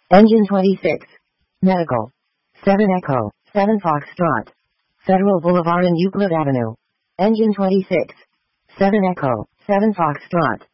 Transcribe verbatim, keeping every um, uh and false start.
Engine twenty-six. Medical. seven Echo, seven Foxtrot. Federal Boulevard and Euclid Avenue. Engine twenty-six. seven Echo, seven Foxtrot.